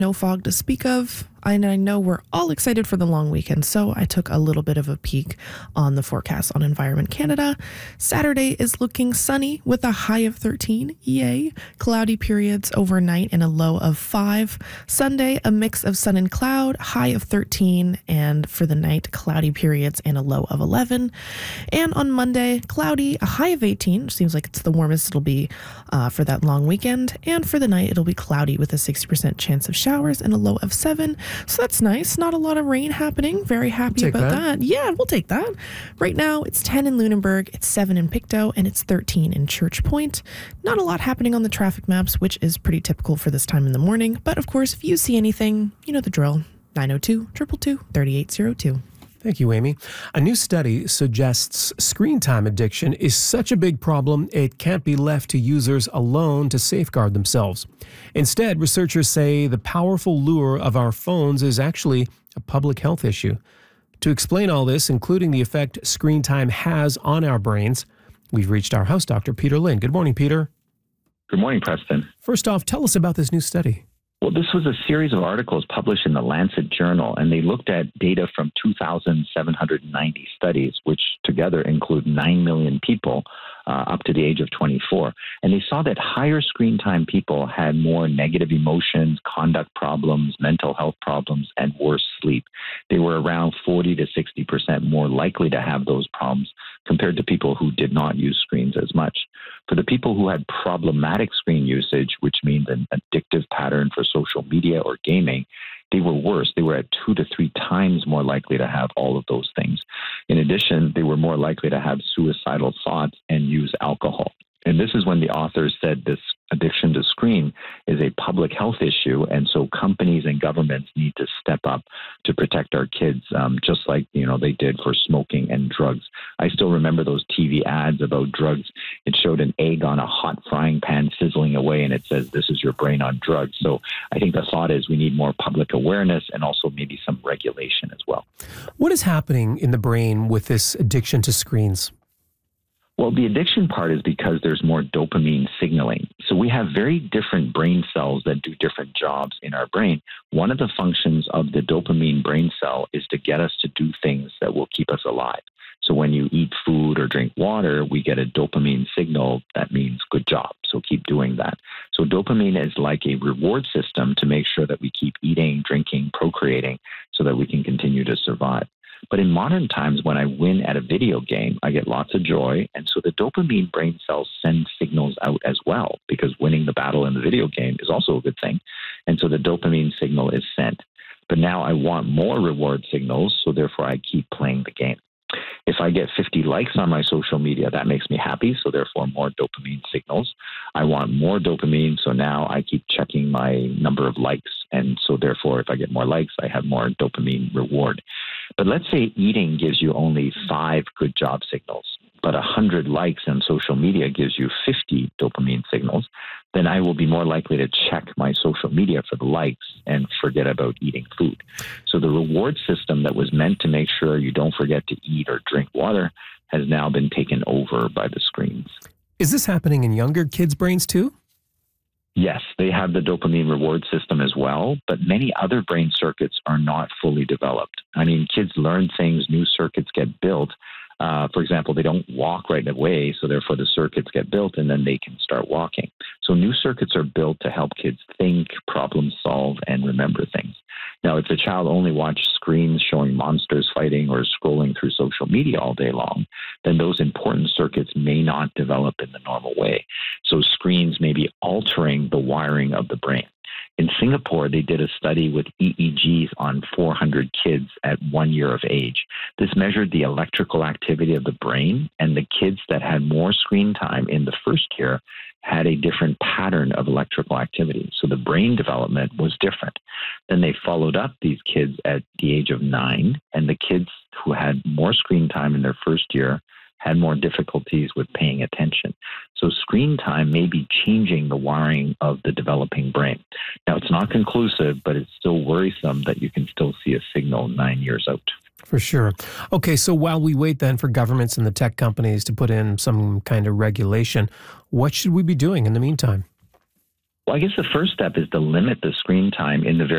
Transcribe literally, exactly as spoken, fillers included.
No fog to speak of, and I know we're all excited for the long weekend, so I took a little bit of a peek on the forecast on Environment Canada. Saturday is looking sunny with a high of thirteen, yay. Cloudy periods overnight and a low of five. Sunday, a mix of sun and cloud, high of thirteen, and for the night, cloudy periods and a low of eleven. And on Monday, cloudy, a high of eighteen, which seems like it's the warmest it'll be uh, for that long weekend. And for the night, it'll be cloudy with a sixty percent chance of showers and a low of seven. So that's nice. Not a lot of rain happening. Very happy about that. that. Yeah, we'll take that. Right now, it's ten in Lunenburg, it's seven in Pictou, and it's thirteen in Church Point. Not a lot happening on the traffic maps, which is pretty typical for this time in the morning. But of course, if you see anything, you know the drill. nine oh two, two two two, three eight oh two. Thank you, Amy. A new study suggests screen time addiction is such a big problem it can't be left to users alone to safeguard themselves. Instead, researchers say the powerful lure of our phones is actually a public health issue. To explain all this, including the effect screen time has on our brains, we've reached our house doctor, Peter Lynn. Good morning, Peter. Good morning, Preston. First off, tell us about this new study. Well, this was a series of articles published in the Lancet Journal, and they looked at data from two thousand seven hundred ninety studies, which together include nine million people uh, up to the age of twenty-four. And they saw that higher screen time people had more negative emotions, conduct problems, mental health problems, and worse sleep. They were around forty to sixty percent more likely to have those problems compared to people who did not use screens as much. For the people who had problematic screen usage, which means an addictive pattern for social media or gaming, they were worse. They were at two to three times more likely to have all of those things. In addition, they were more likely to have suicidal thoughts and use alcohol. And this is when the authors said this addiction to screen is a public health issue, and so companies and governments need to step up to protect our kids, um, just like you know they did for smoking and drugs. I still remember those T V ads about drugs. It showed an egg on a hot frying pan sizzling away, and it says, "This is your brain on drugs." So I think the thought is we need more public awareness and also maybe some regulation as well. What is happening in the brain with this addiction to screens? Well, the addiction part is because there's more dopamine signaling. So we have very different brain cells that do different jobs in our brain. One of the functions of the dopamine brain cell is to get us to do things that will keep us alive. So when you eat food or drink water, we get a dopamine signal that means good job. So keep doing that. So dopamine is like a reward system to make sure that we keep eating, drinking, procreating so that we can continue to survive. But in modern times, when I win at a video game, I get lots of joy. And so the dopamine brain cells send signals out as well, because winning the battle in the video game is also a good thing. And so the dopamine signal is sent. But now I want more reward signals, so therefore I keep playing the game. If I get fifty likes on my social media, that makes me happy, so therefore more dopamine signals. I want more dopamine, so now I keep checking my number of likes, and so therefore if I get more likes, I have more dopamine reward. But let's say eating gives you only five good job signals, but one hundred likes on social media gives you fifty dopamine signals, then I will be more likely to check my social media for the likes and forget about eating food. So the reward system that was meant to make sure you don't forget to eat or drink water has now been taken over by the screens. Is this happening in younger kids' brains too? Yes, they have the dopamine reward system as well, but many other brain circuits are not fully developed. I mean, kids learn things, new circuits get built. Uh, for example, they don't walk right away, so therefore the circuits get built and then they can start walking. So new circuits are built to help kids think, problem solve, and remember things. Now, if the child only watched screens showing monsters fighting or scrolling through social media all day long, then those important circuits may not develop in the normal way. So screens may be altering the wiring of the brain. In Singapore, they did a study with E E Gs on four hundred kids at one year of age. This measured the electrical activity of the brain, and the kids that had more screen time in the first year had a different pattern of electrical activity. So the brain development was different. Then they followed up these kids at the age of nine, and the kids who had more screen time in their first year had more difficulties with paying attention. So screen time may be changing the wiring of the developing brain. Now, it's not conclusive, but it's still worrisome that you can still see a signal nine years out. For sure. Okay, so while we wait then for governments and the tech companies to put in some kind of regulation, what should we be doing in the meantime? Well, I guess the first step is to limit the screen time in the very